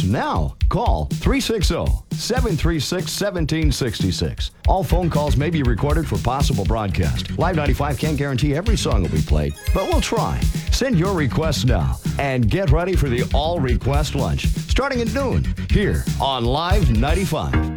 requests now. Call 360-736-1766. All phone calls may be recorded for possible broadcast. Live 95 can't guarantee every song will be played, but we'll try. Send your requests now and get ready for the All Request Lunch starting at noon here on Live 95.